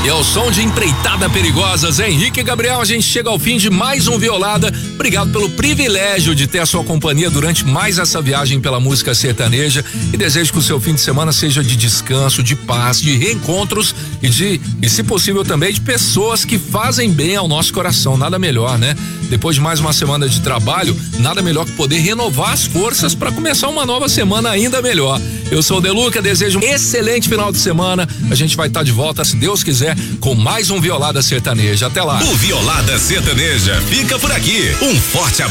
E ao som de Empreitada Perigosa, Zé Henrique e Gabriel, a gente chega ao fim de mais um Violada. Obrigado pelo privilégio de ter a sua companhia durante mais essa viagem pela música sertaneja e desejo que o seu fim de semana seja de descanso, de paz, de reencontros e se possível também de pessoas que fazem bem ao nosso coração. Nada melhor, né? Depois de mais uma semana de trabalho, nada melhor que poder renovar as forças para começar uma nova semana ainda melhor. Eu sou o Deluca, desejo um excelente final de semana. A gente vai estar de volta, se Deus quiser, com mais um Violada Sertaneja. Até lá. O Violada Sertaneja fica por aqui. Um forte abraço.